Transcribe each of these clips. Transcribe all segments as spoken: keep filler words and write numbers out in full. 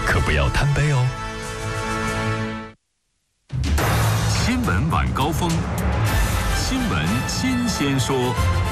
可不要贪杯哦。 新闻晚高峰，新闻新鲜说。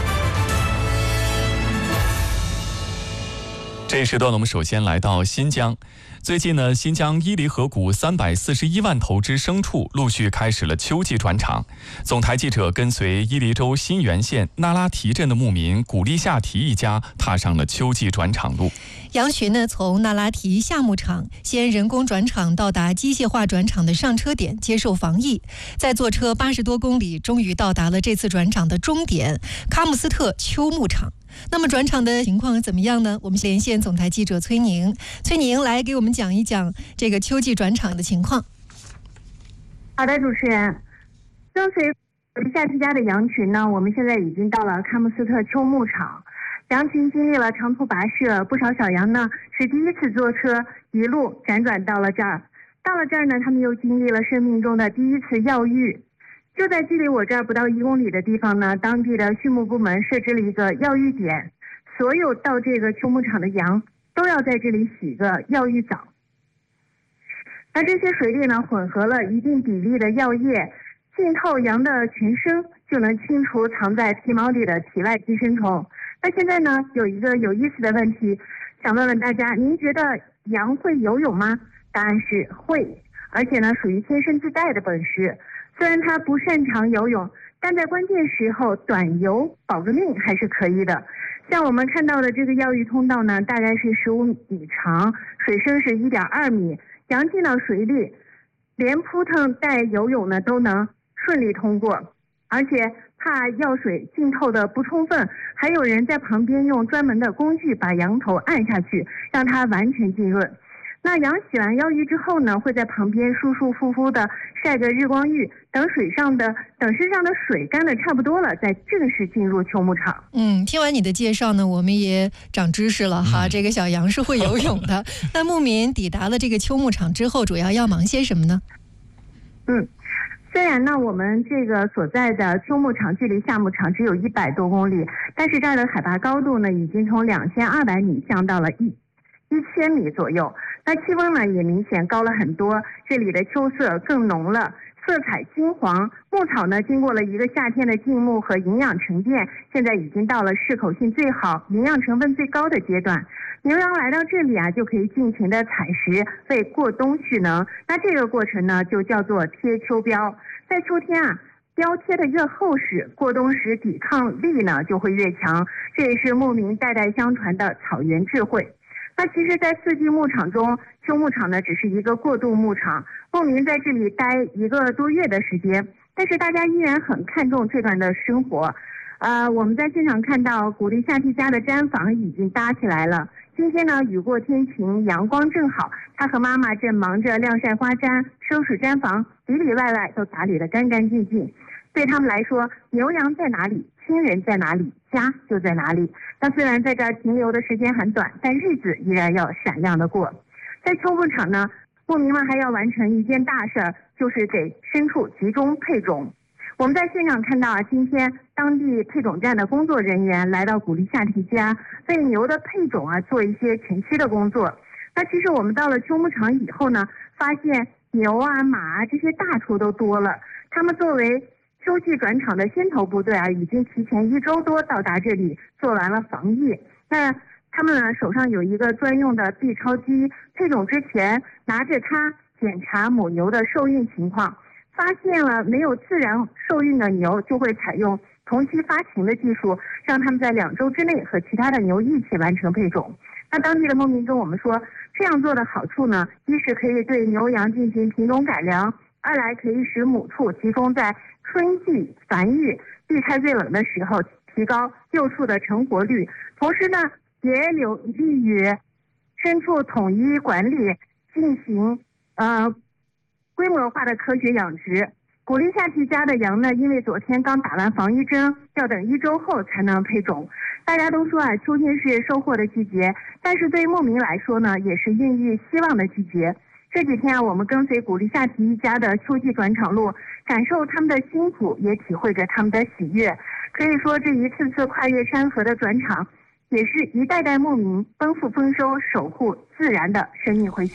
这一时段呢，我们首先来到新疆。最近呢，新疆伊犁河谷三百四十一万头只牲畜陆续开始了秋季转场。总台记者跟随伊犁州新源县那拉提镇的牧民古力夏提一家踏上了秋季转场路。 羊群呢，从那拉提夏牧场先人工转场到达机械化转场的上车点接受防疫，再坐车八十多公里，终于到达了这次转场的终点喀木斯特秋牧场。那么转场的情况怎么样呢？我们连线总台记者崔宁，崔宁来给我们讲一讲这个秋季转场的情况。 好的，主持人，跟随夏提家的羊群呢，我们现在已经到了喀木斯特秋牧场。羊群经历了长途跋涉，不少小羊呢是第一次坐车一路辗转到了这儿。到了这儿呢，他们又经历了生命中的第一次药浴。就在距离我这儿不到一公里的地方呢，当地的畜牧部门设置了一个药浴点，所有到这个秋牧场的羊都要在这里洗个药浴澡。那这些水里呢，混合了一定比例的药液，浸透羊的全身，就能清除藏在皮毛里的体外寄生虫。那现在呢，有一个有意思的问题，想问问大家，您觉得羊会游泳吗？答案是会，而且呢，属于天生自带的本事。虽然它不擅长游泳，但在关键时候短游保个命还是可以的。像我们看到的这个药浴通道呢，大概是十五米长，水深是一点二米，羊进到水里，连扑腾带游泳呢都能顺利通过。而且怕药水浸透的不充分，还有人在旁边用专门的工具把羊头按下去，让它完全浸润。那羊洗完药浴之后呢，会在旁边舒舒服服的晒个日光浴，等水上的等身上的水干的差不多了，再正式进入秋牧场。 嗯，听完你的介绍呢，我们也长知识了哈。嗯、这个小羊是会游泳的。那牧民抵达了这个秋牧场之后，主要要忙些什么呢？ 嗯。虽然呢，我们这个所在的秋牧场距离夏牧场只有一百多公里，但是这儿的海拔高度呢，已经从两千二百米降到了一一千米左右。那气温呢，也明显高了很多，这里的秋色更浓了，色彩金黄。牧草呢，经过了一个夏天的浸牧和营养沉淀，现在已经到了适口性最好、营养成分最高的阶段。牛羊来到这里啊，就可以尽情的采食，为过冬蓄能。那这个过程呢，就叫做贴秋膘。在秋天啊，膘贴的越厚实，过冬时抵抗力呢就会越强。这也是牧民代代相传的草原智慧。那其实，在四季牧场中，秋牧场呢只是一个过渡牧场，牧民在这里待一个多月的时间，但是大家依然很看重这段的生活。呃，我们在现场看到古力夏提家的毡房已经搭起来了。今天呢，雨过天晴，阳光正好，他和妈妈正忙着晾晒花毡、收拾毡房，里里外外都打理得干干净净。对他们来说，牛羊在哪里，亲人在哪里，家就在哪里。那虽然在这儿停留的时间很短，但日子依然要闪亮的过。在秋牧场呢，牧民们还要完成一件大事儿，就是给牲畜集中配种。我们在现场看到啊，今天当地配种站的工作人员来到古力夏提家，为牛的配种啊做一些前期的工作。那其实我们到了秋牧场以后呢，发现牛啊、马啊这些大畜都多了。他们作为秋季转场的先头部队啊，已经提前一周多到达这里，做完了防疫。那他们呢手上有一个专用的 B 超机，配种之前拿着它检查母牛的受孕情况。发现了没有自然受孕的牛，就会采用同期发情的技术，让他们在两周之内和其他的牛一起完成配种。那当地的牧民跟我们说，这样做的好处呢，一是可以对牛羊进行品种改良，二来可以使母畜集中在春季繁育，避开最冷的时候，提高幼畜的成活率。同时呢，也有利于牲畜统一管理，进行呃。规模化的科学养殖。古力夏提家的羊呢，因为昨天刚打完防疫针，要等一周后才能配种。大家都说啊，秋天是收获的季节，但是对于牧民来说呢，也是孕育希望的季节。这几天啊，我们跟随古力夏提一家的秋季转场路，感受他们的辛苦，也体会着他们的喜悦。可以说，这一次次跨越山河的转场，也是一代代牧民奔赴丰收、守护自然的生命回响。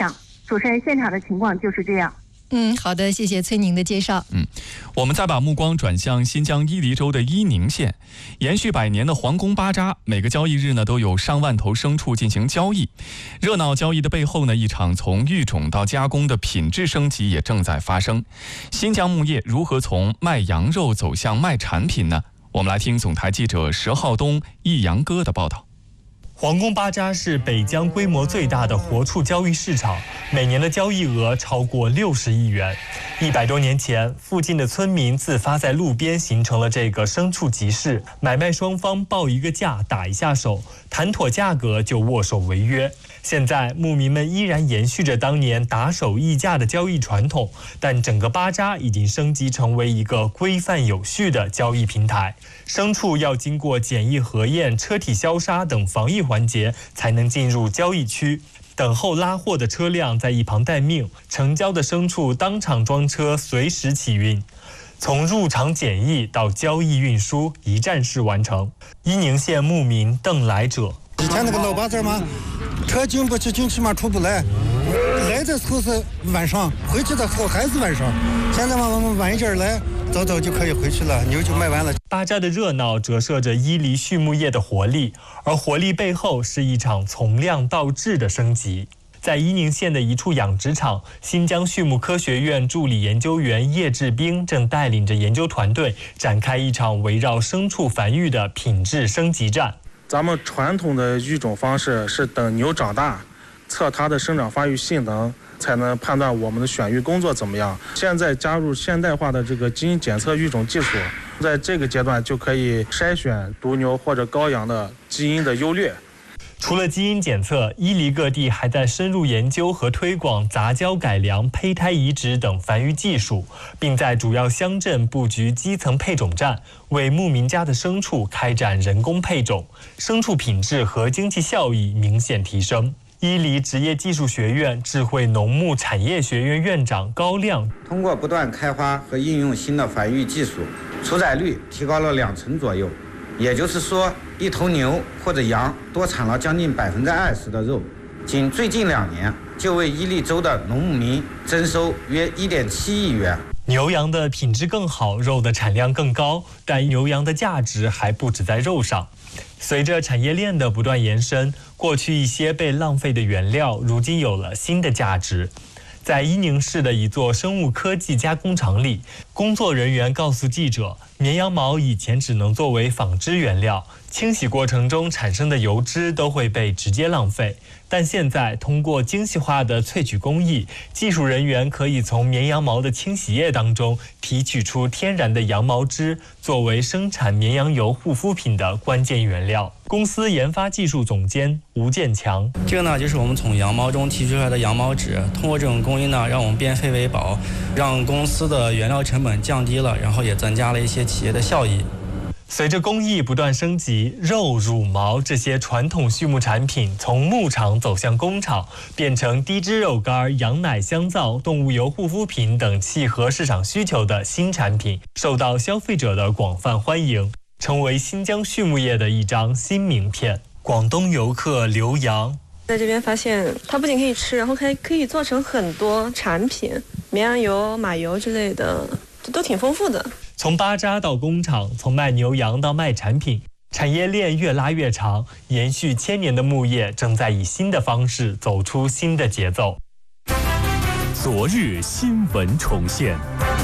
主持人，现场的情况就是这样。 嗯，好的，谢谢崔宁的介绍。 嗯，我们再把目光转向新疆伊犁州的伊宁县，延续百年的皇宫巴扎，每个交易日呢都有上万头牲畜进行交易。热闹交易的背后呢，一场从育种到加工的品质升级也正在发生。新疆牧业如何从卖羊肉走向卖产品呢？我们来听总台记者石浩东、易阳哥的报道。 皇宫巴扎是北疆规模最大的活畜交易市场，每年的交易额超过六十亿元。一百多年前，附近的村民自发在路边形成了这个牲畜集市，买卖双方报一个价，打一下手，谈妥价格就握手为约。现在，牧民们依然延续着当年打手议价的交易传统，但整个巴扎已经升级成为一个规范有序的交易平台。牲畜要经过检疫核验、车体消杀等防疫环节，才能进入交易区。等候拉货的车辆在一旁待命，成交的牲畜当场装车，随时起运。从入场检疫到交易运输，一站式完成。伊宁县牧民邓来者： 以前那个老巴扎嘛，车进不去，进去嘛出不来，来的时候是晚上，回去的时候还是晚上。现在嘛，我们晚一点来，早早就可以回去了，牛就卖完了。 巴扎的热闹折射着伊犁畜牧业的活力，而活力背后是一场从量到质的升级。在伊宁县的一处养殖场，新疆畜牧科学院助理研究员叶志兵正带领着研究团队展开一场围绕牲畜繁育的品质升级战。 咱们传统的育种方式是等牛长大，测它的生长发育性能，才能判断我们的选育工作怎么样。现在加入现代化的这个基因检测育种技术，在这个阶段就可以筛选犊牛或者羔羊的基因的优劣。 除了基因检测，伊犁各地还在深入研究和推广杂交改良、胚胎移植等繁育技术，并在主要乡镇布局基层配种站，为牧民家的牲畜开展人工配种，牲畜品质和经济效益明显提升。伊犁职业技术学院智慧农牧产业学院院长高亮： 通过不断开发和应用新的繁育技术，出崽率提高了两成左右。也就是说，一头牛或者羊多产了将近百分之二十的肉。仅最近两年，就为伊犁州的农牧民增收约一点七亿元。 牛羊的品质更好，肉的产量更高，但牛羊的价值还不止在肉上。随着产业链的不断延伸，过去一些被浪费的原料，如今有了新的价值。在伊宁市的一座生物科技加工厂里，工作人员告诉记者，绵羊毛以前只能作为纺织原料，清洗过程中产生的油脂都会被直接浪费。但现在通过精细化的萃取工艺，技术人员可以从绵羊毛的清洗液当中提取出天然的羊毛脂，作为生产绵羊油护肤品的关键原料。公司研发技术总监吴建强： 这个呢，就是我们从羊毛中提取出来的羊毛脂，通过这种工艺呢，让我们变废为宝，让公司的原料成本降低了，然后也增加了一些企业的效益。 随着工艺不断升级，肉、乳毛这些传统畜牧产品从牧场走向工厂，变成低脂肉干、羊奶香皂、动物油护肤品等契合市场需求的新产品，受到消费者的广泛欢迎，成为新疆畜牧业的一张新名片。广东游客刘洋在这边发现，它不仅可以吃，然后还可以做成很多产品，绵羊油、马油之类的，都挺丰富的。 从巴扎到工厂，从卖牛羊到卖产品，产业链越拉越长，延续千年的牧业正在以新的方式走出新的节奏。 昨日新闻重现，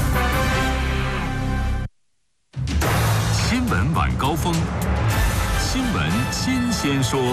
新闻晚高峰，新闻新鲜说。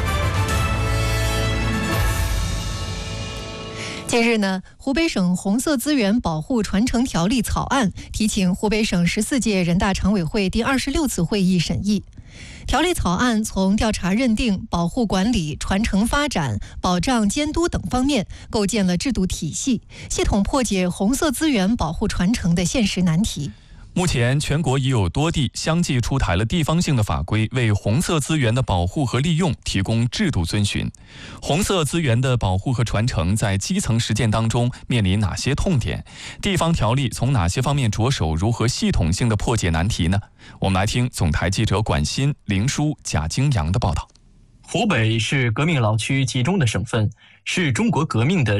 近日呢，湖北省红色资源保护传承条例草案提请湖北省十四届人大常委会第二十六次会议审议。条例草案从调查认定、保护管理、传承发展、保障监督等方面构建了制度体系，系统破解红色资源保护传承的现实难题。 目前，全国已有多地相继出台了地方性的法规，为红色资源的保护和利用提供制度遵循。红色资源的保护和传承在基层实践当中面临哪些痛点？地方条例从哪些方面着手？如何系统性的破解难题呢？我们来听总台记者管鑫、林舒、贾京阳的报道。 湖北是革命老区集中的省份，是中国革命的